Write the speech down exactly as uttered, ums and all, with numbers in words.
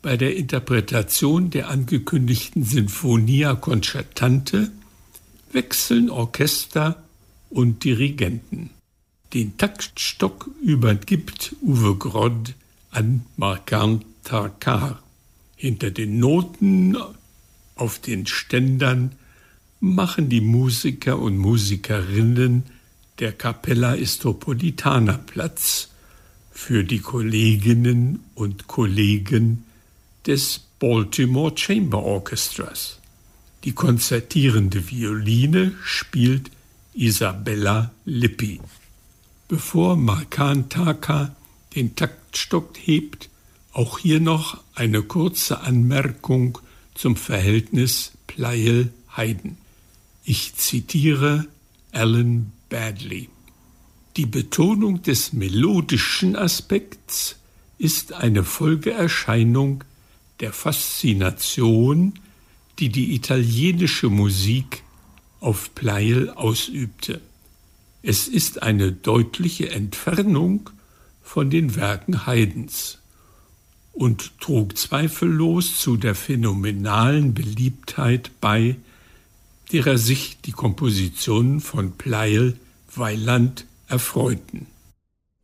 Bei der Interpretation der angekündigten Sinfonia Concertante wechseln Orchester und Dirigenten. Den Taktstock übergibt Uwe Grodd an Marcan Tarkar. Hinter den Noten auf den Ständern machen die Musiker und Musikerinnen der Capella Istropolitana Platz für die Kolleginnen und Kollegen des Baltimore Chamber Orchestras. Die konzertierende Violine spielt Isabella Lippi. Bevor Marcan Tarkar den Taktstock hebt, auch hier noch eine kurze Anmerkung zum Verhältnis Pleyel-Haydn. Ich zitiere Alan Badley. Die Betonung des melodischen Aspekts ist eine Folgeerscheinung der Faszination, die die italienische Musik auf Pleyel ausübte. Es ist eine deutliche Entfernung von den Werken Haydns und trug zweifellos zu der phänomenalen Beliebtheit bei, derer sich die Kompositionen von Pleyel Weyland erfreuten.